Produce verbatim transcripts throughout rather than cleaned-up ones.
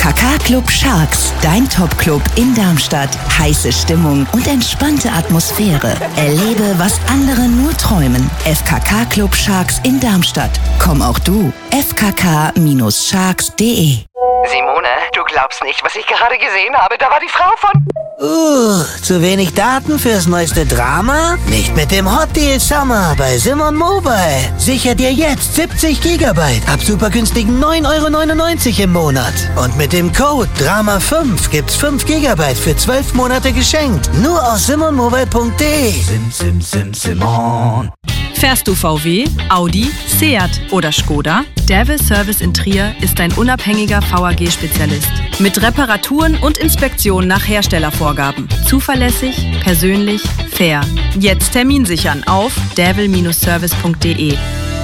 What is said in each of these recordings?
K K-Club Sharks, dein Top-Club in Darmstadt. Heiße Stimmung und entspannte Atmosphäre. Erlebe, was andere nur träumen. F K K-Club Sharks in Darmstadt. Komm auch du. f k k Bindestrich sharks punkt d e. Simone, du glaubst nicht, was ich gerade gesehen habe. Da war die Frau von... Uh, zu wenig Daten fürs neueste Drama? Nicht mit dem Hot Deal Summer bei Simon Mobile. Sicher dir jetzt siebzig Gigabyte ab super günstigen neun Euro neunundneunzig im Monat. Und mit dem Code Drama fünf gibt's fünf Gigabyte für zwölf Monate geschenkt. Nur auf simon mobile punkt d e. Sim, sim, sim, Simon. Fährst du V W, Audi, Seat oder Skoda? Devil Service in Trier ist ein unabhängiger V A G-Spezialist. Mit Reparaturen und Inspektionen nach Herstellervorgaben. Zuverlässig, persönlich, fair. Jetzt Termin sichern auf devil Service punkt d e.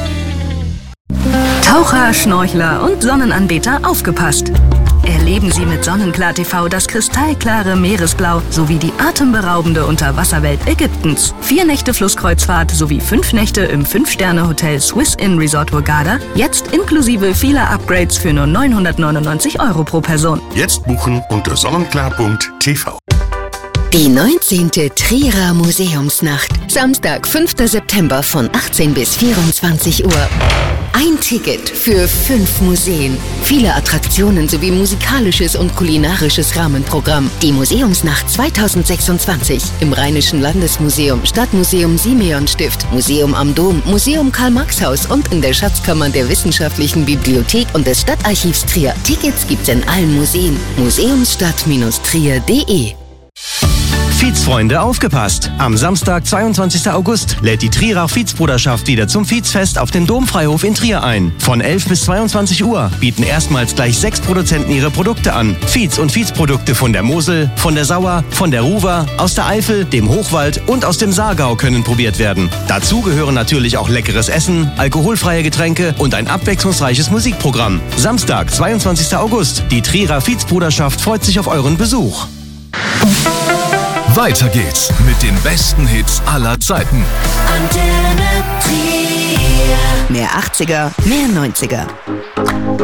Taucher, Schnorchler und Sonnenanbeter aufgepasst! Erleben Sie mit Sonnenklar T V das kristallklare Meeresblau sowie die atemberaubende Unterwasserwelt Ägyptens. Vier Nächte Flusskreuzfahrt sowie fünf Nächte im fünf-Sterne-Hotel Swiss Inn Resort Hurghada. Jetzt inklusive vieler Upgrades für nur neunhundertneunundneunzig Euro pro Person. Jetzt buchen unter sonnenklar punkt t v. Die neunzehnte Trierer Museumsnacht. Samstag, fünfter September von achtzehn bis vierundzwanzig Uhr. Ein Ticket für fünf Museen. Viele Attraktionen sowie musikalisches und kulinarisches Rahmenprogramm. Die Museumsnacht zweitausendsechsundzwanzig im Rheinischen Landesmuseum, Stadtmuseum Simeonstift, Museum am Dom, Museum Karl-Marx-Haus und in der Schatzkammer der Wissenschaftlichen Bibliothek und des Stadtarchivs Trier. Tickets gibt's in allen Museen. museumsstadt Trier punkt d e. Fiez-Freunde, aufgepasst! Am Samstag, zweiundzwanzigsten August, lädt die Trierer Fiez-Bruderschaft wieder zum Fiez-Fest auf den Domfreihof in Trier ein. Von elf bis zweiundzwanzig Uhr bieten erstmals gleich sechs Produzenten ihre Produkte an. Fiez- und Fiez-Produkte von der Mosel, von der Sauer, von der Ruwer, aus der Eifel, dem Hochwald und aus dem Saargau können probiert werden. Dazu gehören natürlich auch leckeres Essen, alkoholfreie Getränke und ein abwechslungsreiches Musikprogramm. Samstag, zweiundzwanzigsten August. Die Trierer Fiez-Bruderschaft freut sich auf euren Besuch. Weiter geht's mit den besten Hits aller Zeiten. Mehr achtziger, mehr neunziger.